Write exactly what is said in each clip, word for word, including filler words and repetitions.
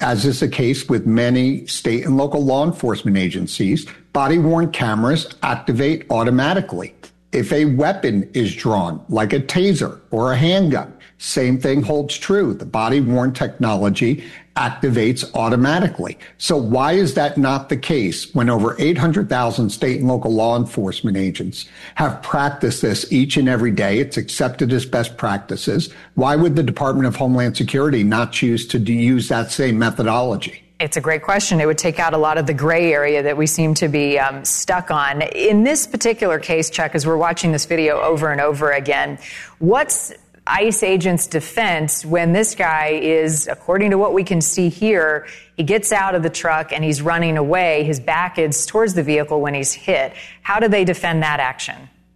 as is the case with many state and local law enforcement agencies, body-worn cameras activate automatically. If a weapon is drawn, like a taser or a handgun, same thing holds true. The body-worn technology activates automatically. So why is that not the case when over eight hundred thousand state and local law enforcement agents have practiced this each and every day? It's accepted as best practices. Why would the Department of Homeland Security not choose to use that same methodology? It's a great question. It would take out a lot of the gray area that we seem to be um, stuck on. In this particular case, Chuck, as we're watching this video over and over again, what's ICE agents' defense when this guy is, according to what we can see here, he gets out of the truck and he's running away. His back is towards the vehicle when he's hit. How do they defend that action?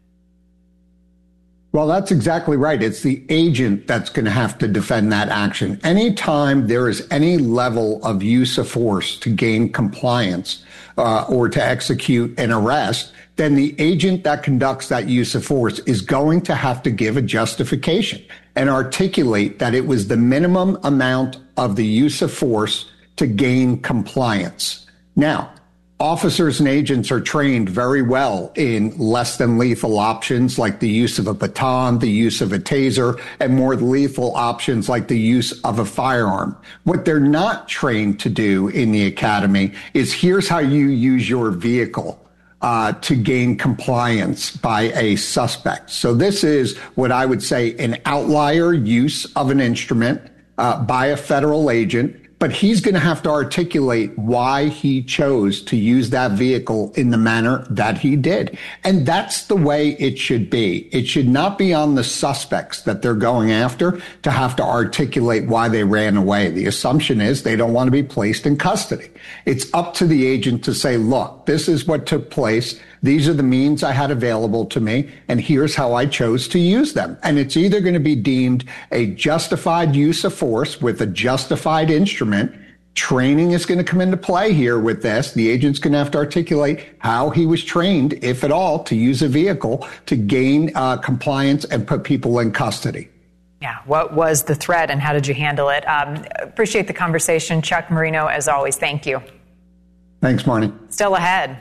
Well, that's exactly right. It's the agent that's going to have to defend that action. Anytime there is any level of use of force to gain compliance uh, or to execute an arrest, then the agent that conducts that use of force is going to have to give a justification and articulate that it was the minimum amount of the use of force to gain compliance. Now, officers and agents are trained very well in less than lethal options like the use of a baton, the use of a taser, and more lethal options like the use of a firearm. What they're not trained to do in the academy is here's how you use your vehicle Uh, to gain compliance by a suspect. So this is what I would say an outlier use of an instrument uh, by a federal agent, but he's going to have to articulate why he chose to use that vehicle in the manner that he did. And that's the way it should be. It should not be on the suspects that they're going after to have to articulate why they ran away. The assumption is they don't want to be placed in custody. It's up to the agent to say, look, this is what took place. These are the means I had available to me, and here's how I chose to use them. And it's either going to be deemed a justified use of force with a justified instrument. Training is going to come into play here with this. The agent's going to have to articulate how he was trained, if at all, to use a vehicle to gain uh, compliance and put people in custody. Yeah, what was the threat and how did you handle it? Um, appreciate the conversation. Chuck Marino, as always, thank you. Thanks, Marnie. Still ahead.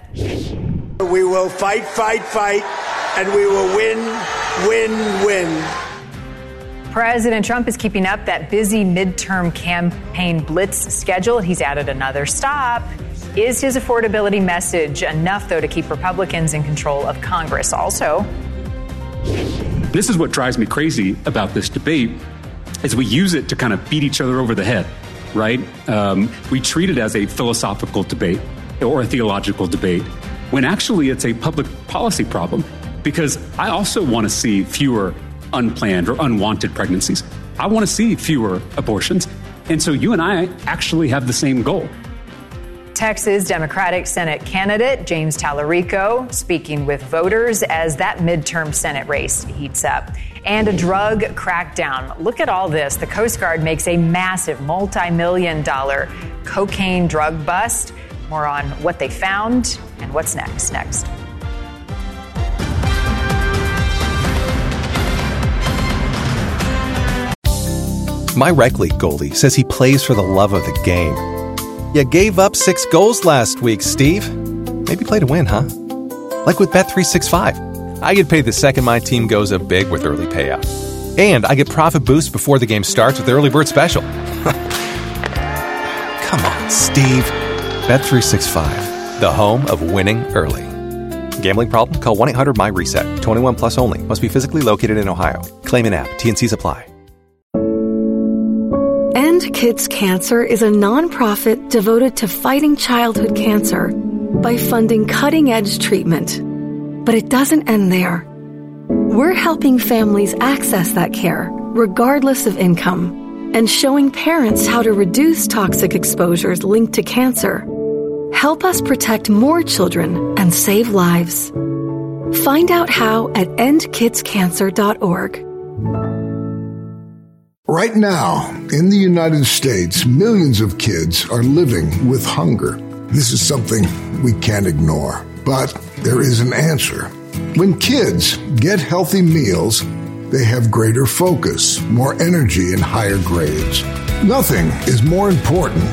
We will fight, fight, fight, and we will win, win, win. President Trump is keeping up that busy midterm campaign blitz schedule. He's added another stop. Is his affordability message enough, though, to keep Republicans in control of Congress? Also, this is what drives me crazy about this debate, is we use it to kind of beat each other over the head, right? Um, we treat it as a philosophical debate or a theological debate, when actually it's a public policy problem, because I also want to see fewer unplanned or unwanted pregnancies. I want to see fewer abortions. And so you and I actually have the same goal. Texas Democratic Senate candidate James Tallarico speaking with voters as that midterm Senate race heats up. And a drug crackdown. Look at all this. The Coast Guard makes a massive multi-million dollar cocaine drug bust. More on what they found and what's next. Next. My rec league Goldie says he plays for the love of the game. You gave up six goals last week, Steve. Maybe play to win, huh? Like with Bet three sixty-five. I get paid the second my team goes up big with early payout. And I get profit boost before the game starts with the early bird special. Come on, Steve. Bet three sixty-five, the home of winning early. Gambling problem? Call one eight hundred my reset. twenty-one plus only. Must be physically located in Ohio. Claim an app. T N Cs apply. End Kids Cancer is a nonprofit devoted to fighting childhood cancer by funding cutting-edge treatment. But it doesn't end there. We're helping families access that care, regardless of income, and showing parents how to reduce toxic exposures linked to cancer. Help us protect more children and save lives. Find out how at end kids cancer dot org. Right now, in the United States, millions of kids are living with hunger. This is something we can't ignore, but there is an answer. When kids get healthy meals, they have greater focus, more energy, and higher grades. Nothing is more important